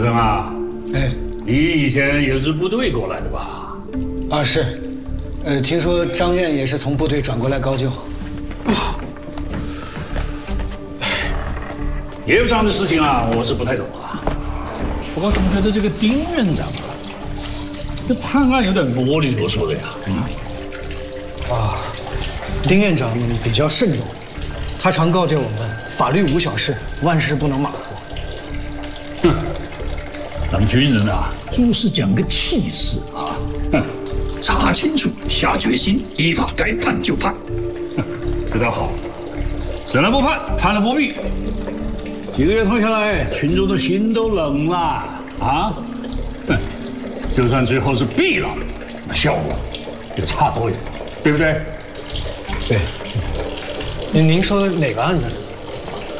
生啊， 哎， 你以前也是部队过来的吧？ 啊是，听说张院也是从部队转过来高就。 业务上的事情啊，我是不太懂啊。不过总觉得这个丁院长啊，这判案有点啰里啰嗦的呀。 丁院长比较慎重，他常告诫我们：法律无小事，万事不能马虎。 咱们军人啊，做事讲个气势啊。查清楚，下决心，依法该判就判。这倒好，审了不判，判了不毙。几个月拖下来，群众的心都冷了啊！就算最后是毙了，那效果也差多远，对不对？ 对。您说哪个案子？